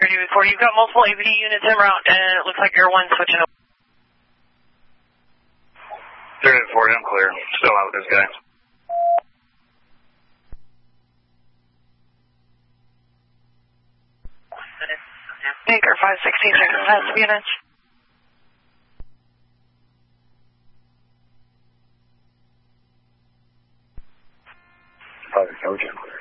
before. You've got multiple ABD units en route, and it looks like you're one switching over. 340, I'm clear. Still out with this guy. Baker 566 defensive units. Private Coach, I'm clear.